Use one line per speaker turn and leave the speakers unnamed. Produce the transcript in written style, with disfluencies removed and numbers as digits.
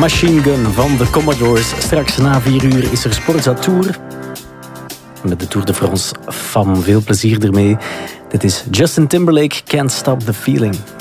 Machine Gun van de Commodores. Straks na 4 uur is er Sporza Tour. Met de Tour de France van veel plezier ermee. Dit is Justin Timberlake, Can't Stop the Feeling.